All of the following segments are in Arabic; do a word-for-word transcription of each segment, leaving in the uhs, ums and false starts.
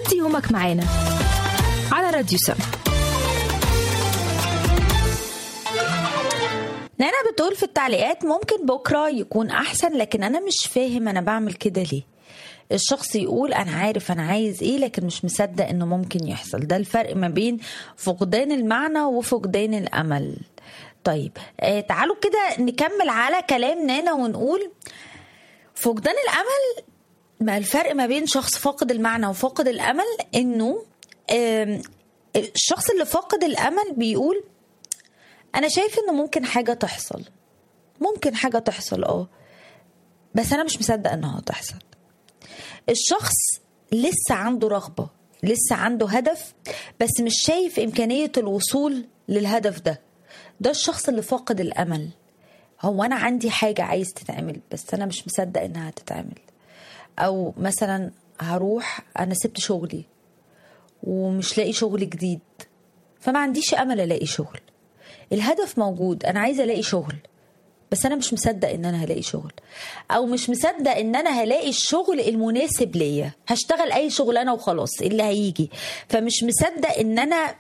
قضي يومك معانا على راديو سم. نانا بتقول في التعليقات ممكن بكرة يكون أحسن، لكن أنا مش فاهم أنا بعمل كده ليه. الشخص يقول أنا عارف أنا عايز إيه لكن مش مصدق إنه ممكن يحصل. ده الفرق ما بين فقدان المعنى وفقدان الأمل. طيب آه تعالوا كده نكمل على كلام نانا ونقول فقدان الأمل. ما الفرق ما بين شخص فاقد المعنى وفاقد الأمل؟ إنه آه الشخص اللي فاقد الأمل بيقول أنا شايف إنه ممكن حاجة تحصل، ممكن حاجة تحصل اه بس أنا مش مصدق إنها تحصل. الشخص لسه عنده رغبة، لسه عنده هدف، بس مش شايف إمكانية الوصول للهدف ده. ده الشخص اللي فاقد الأمل. هو أنا عندي حاجة عايز تتعمل بس أنا مش مصدق إنها تتعمل. أو مثلا هروح أنا سبت شغلي ومش لاقي شغل جديد، فما عنديش أمل ألاقي شغل. الهدف موجود، أنا عايزة ألاقي شغل بس أنا مش مصدق إن أنا هلاقي شغل، أو مش مصدق إن أنا هلاقي الشغل المناسب ليا. هشتغل أي شغل أنا وخلاص اللي هيجي، فمش مصدق إن أنا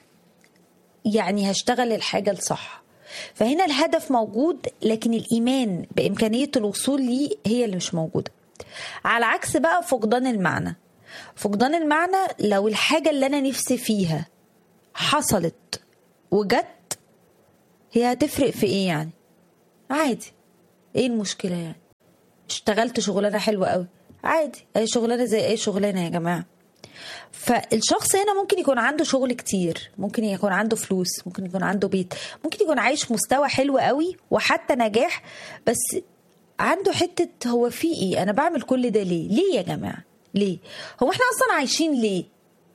يعني هشتغل الحاجة الصح. فهنا الهدف موجود لكن الإيمان بإمكانية الوصول ليه هي اللي مش موجودة. على عكس بقى فقدان المعنى. فقدان المعنى لو الحاجة اللي أنا نفسي فيها حصلت وجت، هي هتفرق في إيه يعني؟ عادي، ايه المشكلة يعني؟ اشتغلت شغلانة حلوة قوي، عادي، اي شغلانة زي اي شغلانة يا جماعة. فالشخص هنا ممكن يكون عنده شغل كتير، ممكن يكون عنده فلوس، ممكن يكون عنده بيت، ممكن يكون عايش مستوى حلو قوي وحتى نجاح، بس عنده حتة هو في ايه؟ انا بعمل كل ده ليه؟ ليه يا جماعة؟ ليه؟ هو احنا اصلا عايشين ليه؟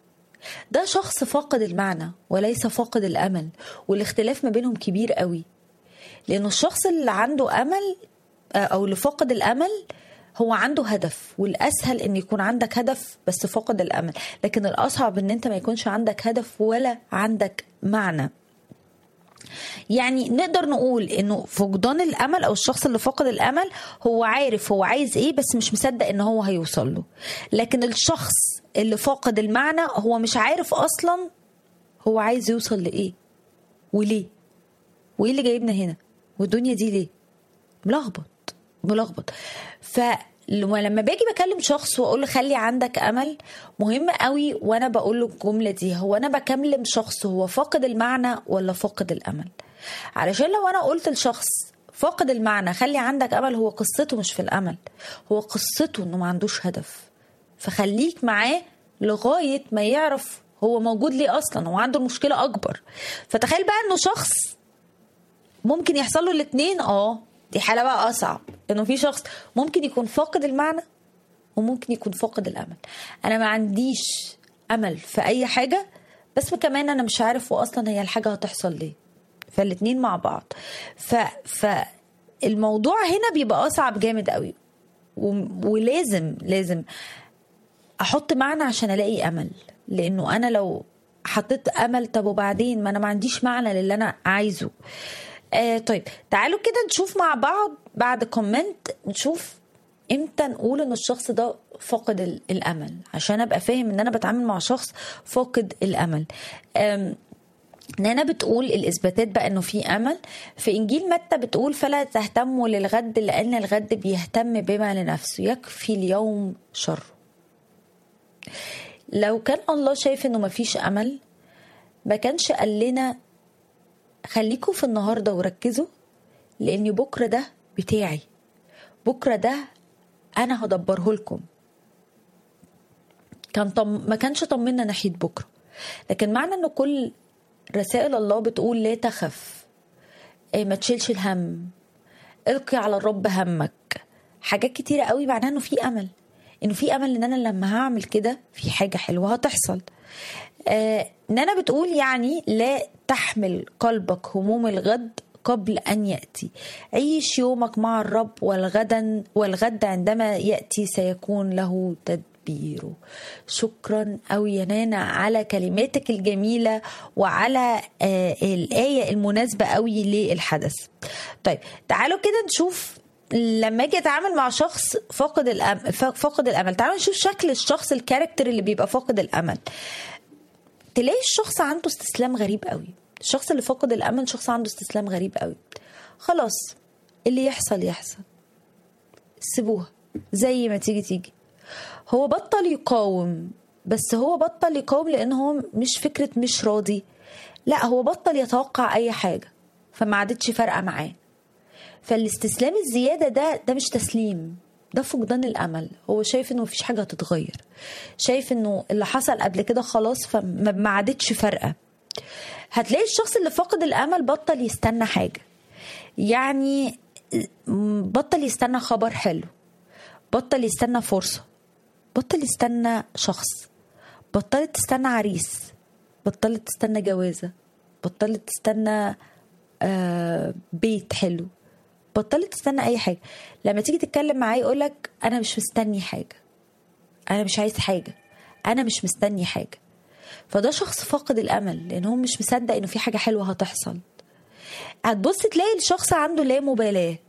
ده شخص فاقد المعنى وليس فاقد الامل، والاختلاف ما بينهم كبير قوي. لأنه الشخص اللي عنده أمل أو اللي فاقد الأمل هو عنده هدف، والأسهل أن يكون عندك هدف بس فاقد الأمل، لكن الأصعب أن أنت ما يكونش عندك هدف ولا عندك معنى. يعني نقدر نقول أنه فقدان الأمل أو الشخص اللي فاقد الأمل هو عارف هو عايز إيه بس مش مصدق أنه هو هيوصل له. لكن الشخص اللي فاقد المعنى هو مش عارف أصلا هو عايز يوصل لإيه وليه، وإيه اللي جايبنا هنا، والدنيا دي ليه. ملخبط ملخبط. فلما باجي بكلم شخص واقول له خلي عندك امل، مهم قوي وانا بقول له الجمله دي، هو انا بكلم شخص هو فاقد المعنى ولا فاقد الامل؟ علشان لو انا قلت لشخص فاقد المعنى خلي عندك امل، هو قصته مش في الامل، هو قصته انه ما عندوش هدف. فخليك معاه لغايه ما يعرف هو موجود ليه اصلا، هو عنده مشكله اكبر. فتخيل بقى انه شخص ممكن يحصل له الاثنين. اه دي حالة بقى أصعب، إنه في شخص ممكن يكون فاقد المعنى وممكن يكون فاقد الأمل. أنا ما عنديش أمل في أي حاجة، بس كمان أنا مش عارف وأصلا هي الحاجة هتحصل ليه. فالاتنين مع بعض. ف... فالموضوع هنا بيبقى أصعب جامد قوي، و... ولازم لازم أحط معنى عشان ألاقي أمل. لأنه أنا لو حطيت أمل طب وبعدين ما أنا ما عنديش معنى للي أنا عايزه. آه طيب تعالوا كده نشوف مع بعض بعد كومنت، نشوف امتى نقول ان الشخص ده فاقد الامل، عشان ابقى فاهم ان انا بتعامل مع شخص فاقد الامل. نانا بتقول الاثباتات بقى انه في امل. في انجيل متى بتقول فلا تهتموا للغد لان الغد بيهتم بما لنفسه، يكفي اليوم شر. لو كان الله شايف انه مفيش امل ما كانش قال لنا خليكوا في النهاردة وركزوا، لأن بكرة ده بتاعي، بكرة ده أنا هدبره لكم. كان طم... ما كانش طمنا ناحية بكرة. لكن معنى أنه كل رسائل الله بتقول لا تخف، إيه ما تشيلش الهم، القي على الرب همك، حاجات كتيرة قوي، معناه أنه في أمل، أنه في أمل أن أنا لما هعمل كده في حاجة حلوة هتحصل. آه نانا بتقول يعني لا تحمل قلبك هموم الغد قبل أن يأتي، عيش يومك مع الرب، والغدا والغد عندما يأتي سيكون له تدبيره. شكرا قوي يا نانا على كلماتك الجميلة وعلى آه الآية المناسبة قوي للحدث. طيب تعالوا كده نشوف لما اجي اتعامل مع شخص فاقد الامل فاقد الامل تعالوا نشوف شكل الشخص الكاركتر اللي بيبقى فاقد الامل. تلاقي الشخص عنده استسلام غريب قوي. الشخص اللي فاقد الامل شخص عنده استسلام غريب قوي. خلاص اللي يحصل يحصل، سيبوها زي ما تيجي تيجي. هو بطل يقاوم، بس هو بطل يقاوم لان هو مش فكرة مش راضي، لا هو بطل يتوقع اي حاجة فما عادتش فارقة معاه. فالاستسلام الزيادة ده ده مش تسليم، ده فقدان الامل. هو شايف انه مفيش حاجة هتتغير، شايف انه اللي حصل قبل كده خلاص فما عادتش فارقة. هتلاقي الشخص اللي فاقد الامل بطل يستنى حاجة، يعني بطل يستنى خبر حلو، بطل يستنى فرصة، بطل يستنى شخص، بطلت تستنى عريس، بطلت تستنى جوازة، بطلت تستنى آه بيت حلو، بطلت تستنى اي حاجة. لما تيجي تتكلم معاه يقولك انا مش مستني حاجة، انا مش عايز حاجة، انا مش مستني حاجة. فده شخص فاقد الامل لان هو مش مصدق انه في حاجة حلوة هتحصل. هتبص تلاقي الشخص عنده لا مبالاة،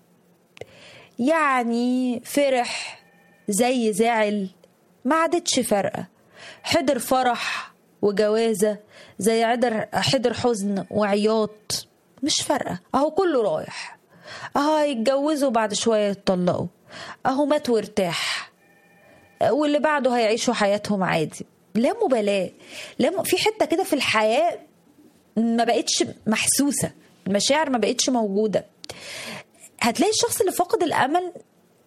يعني فرح زي زعل ما عادتش فارقة، حضر فرح وجوازة زي عدر حضر حزن وعياط مش فارقة، اهو كله رايح، اهو يتجوزوا بعد شوية يتطلقوا، اهو مات وارتاح، واللي بعده هيعيشوا حياتهم عادي. لا مبالاة، لا م... في حتة كده في الحياة ما بقتش محسوسة، المشاعر ما بقتش موجودة. هتلاقي الشخص اللي فاقد الامل